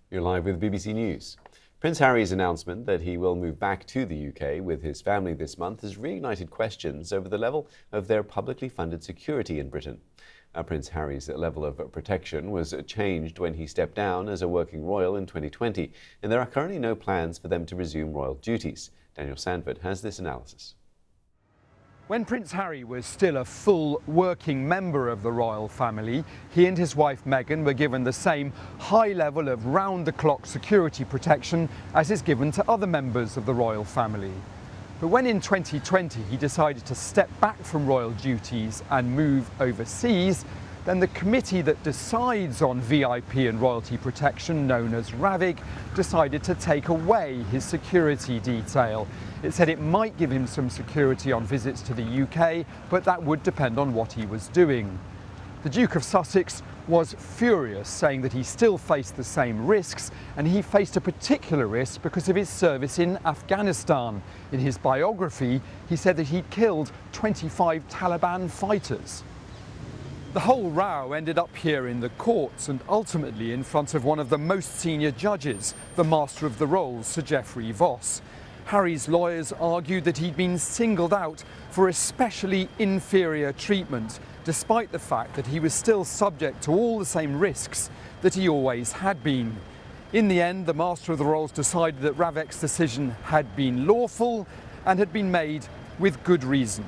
You're live with BBC News. Prince Harry's announcement that he will move back to the UK with his family this month has reignited questions over the level of their publicly funded security in Britain. Prince Harry's level of protection was changed when he stepped down as a working royal in 2020, and there are currently no plans for them to resume royal duties. Daniel Sandford has this analysis. When Prince Harry was still a full working member of the royal family, he and his wife Meghan were given the same high level of round-the-clock security protection as is given to other members of the royal family. But when in 2020 he decided to step back from royal duties and move overseas, then the committee that decides on VIP and royalty protection, known as RAVIC, decided to take away his security detail. It said it might give him some security on visits to the UK, but that would depend on what he was doing. The Duke of Sussex was furious, saying that he still faced the same risks, and he faced a particular risk because of his service in Afghanistan. In his biography, he said that he'd killed 25 Taliban fighters. The whole row ended up here in the courts and ultimately in front of one of the most senior judges, the Master of the Rolls, Sir Geoffrey Voss. Harry's lawyers argued that he'd been singled out for especially inferior treatment, despite the fact that he was still subject to all the same risks that he always had been. In the end, the Master of the Rolls decided that RAVIC's decision had been lawful and had been made with good reason.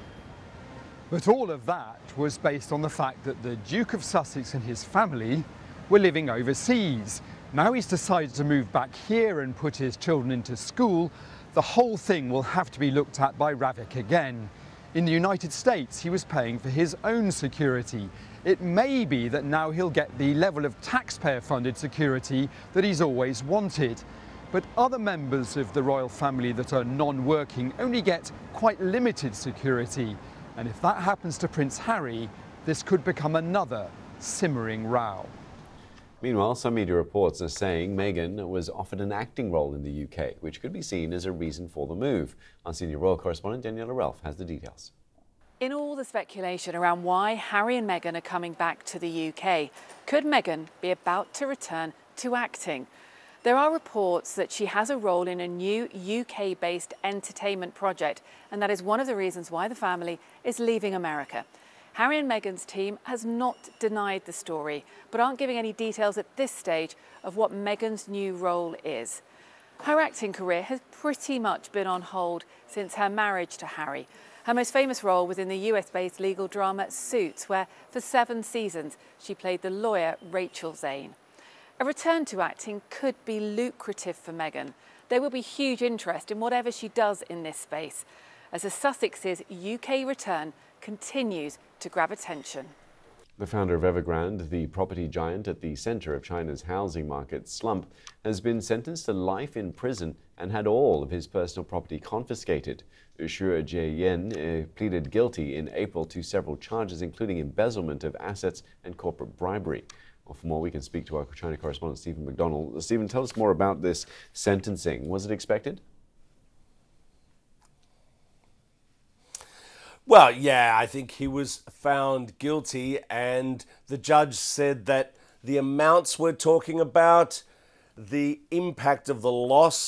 But all of that was based on the fact that the Duke of Sussex and his family were living overseas. Now he's decided to move back here and put his children into school. The whole thing will have to be looked at by RAVIC again. In the United States, he was paying for his own security. It may be that now he'll get the level of taxpayer-funded security that he's always wanted. But other members of the royal family that are non-working only get quite limited security. And if that happens to Prince Harry, this could become another simmering row. Meanwhile, some media reports are saying Meghan was offered an acting role in the UK, which could be seen as a reason for the move. Our senior royal correspondent Daniela Relf has the details. In all the speculation around why Harry and Meghan are coming back to the UK, could Meghan be about to return to acting? There are reports that she has a role in a new UK-based entertainment project, and that is one of the reasons why the family is leaving America. Harry and Meghan's team has not denied the story, but aren't giving any details at this stage of what Meghan's new role is. Her acting career has pretty much been on hold since her marriage to Harry. Her most famous role was in the US-based legal drama Suits, where for 7 seasons she played the lawyer Rachel Zane. A return to acting could be lucrative for Meghan. There will be huge interest in whatever she does in this space, as the Sussex's UK return continues to grab attention. The founder of Evergrande, the property giant at the centre of China's housing market slump, has been sentenced to life in prison and had all of his personal property confiscated. Xue Zheyan pleaded guilty in April to several charges, including embezzlement of assets and corporate bribery. Well, for more, we can speak to our China correspondent, Stephen McDonald. Stephen, tell us more about this sentencing. Was it expected? Well, yeah, I think he was found guilty, and the judge said that the amounts we're talking about, the impact of the loss